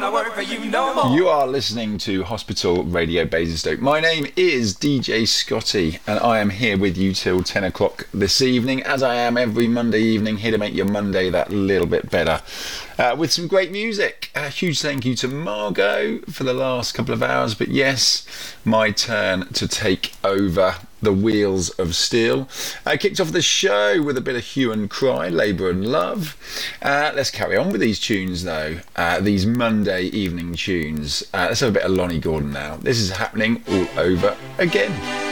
wanna work for you no more. You are listening to Hospital Radio Basingstoke. My name is DJ Scotty, and I am here with you till 10 o'clock this evening, as I am every Monday evening, here to make your Monday that little bit better. With some great music. A huge thank you to Margot for the last couple of hours, but yes, my turn to take over the wheels of steel. I kicked off the show with a bit of hue and cry, labour and love. Let's carry on with these tunes though, these Monday evening tunes. Let's have a bit of Lonnie Gordon now. This is happening all over again.